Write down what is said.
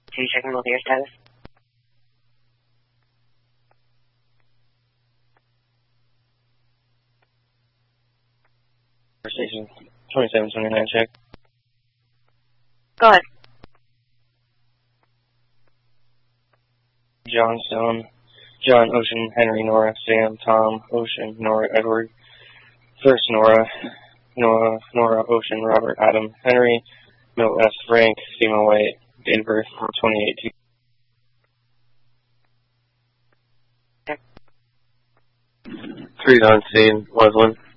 Can you check in with your status? Station 2729, check. Go ahead. John Stone, John, Ocean, Henry, Nora, Sam, Tom, Ocean, Nora, Edward, First Nora, Noah, Nora, Ocean, Robert, Adam, Henry, Mill S. Frank, female white, date of birth 2018. Okay. 3 on scene, Wesleyan.